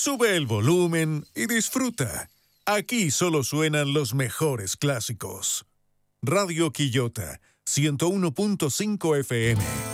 Sube el volumen y disfruta. Aquí solo suenan los mejores clásicos. Radio Quillota, 101.5 FM.